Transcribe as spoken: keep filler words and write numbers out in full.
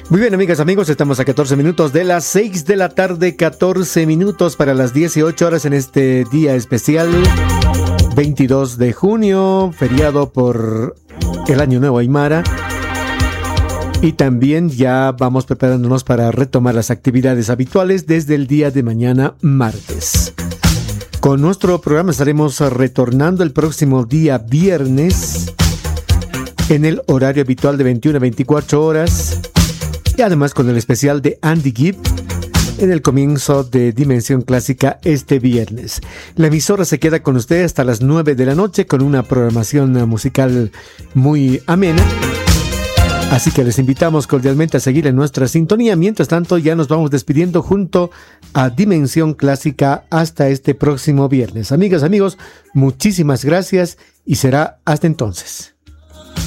Muy bien, amigas, amigos, estamos a catorce minutos de las seis de la tarde, catorce minutos para las dieciocho horas en este día especial, veintidós de junio, feriado por el Año Nuevo Aymara. Y también ya vamos preparándonos para retomar las actividades habituales desde el día de mañana, martes. Con nuestro programa estaremos retornando el próximo día viernes en el horario habitual de veintiuna a veinticuatro horas. Y además con el especial de Andy Gibb en el comienzo de Dimensión Clásica este viernes. La emisora se queda con ustedes hasta las nueve de la noche con una programación musical muy amena. Así que les invitamos cordialmente a seguir en nuestra sintonía. Mientras tanto, ya nos vamos despidiendo junto a Dimensión Clásica hasta este próximo viernes. Amigas, amigos, muchísimas gracias y será hasta entonces.